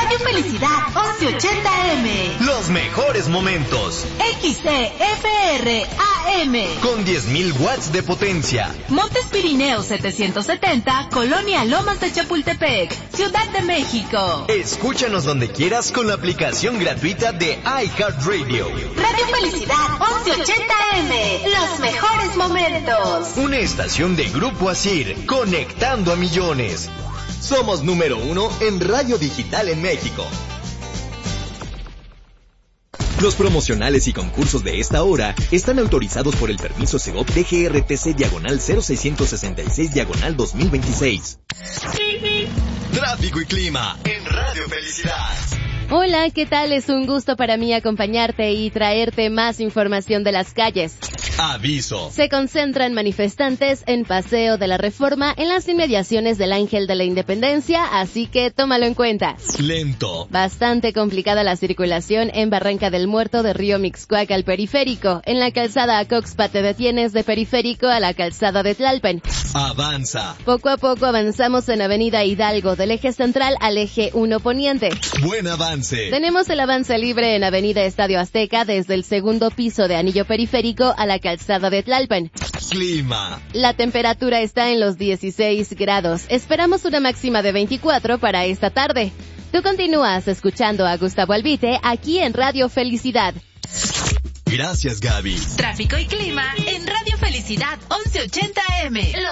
Radio Felicidad 1180M. Los mejores momentos. XCFR AM. Con 10.000 watts de potencia. Montes Pirineos 770, Colonia Lomas de Chapultepec, Ciudad de México. Escúchanos donde quieras con la aplicación gratuita de iHeartRadio. Radio Felicidad 1180M. Los mejores momentos. Una estación de Grupo ASIR, conectando a millones. Somos número 1 en radio digital en México. Los promocionales y concursos de esta hora están autorizados por el permiso Segov DGRTC/0666/2026. Tráfico y clima en Radio Felicidad. Hola, ¿qué tal? Es un gusto para mí acompañarte y traerte más información de las calles. Aviso. Se concentran manifestantes en Paseo de la Reforma en las inmediaciones del Ángel de la Independencia, así que tómalo en cuenta. Lento. Bastante complicada la circulación en Barranca del Muerto de Río Mixcoac al Periférico. En la calzada Acoxpa te detienes de Periférico a la calzada de Tlalpan. Avanza. Poco a poco avanzamos en Avenida Hidalgo del eje central al eje 1 poniente. Buen avance. Tenemos el avance libre en Avenida Estadio Azteca desde el segundo piso de Anillo Periférico a la calzada de Tlalpan. Clima. La temperatura está en los 16 grados. Esperamos una máxima de 24 para esta tarde. Tú continúas escuchando a Gustavo Albite aquí en Radio Felicidad. Gracias, Gaby. Tráfico y clima en Radio Felicidad 1180M.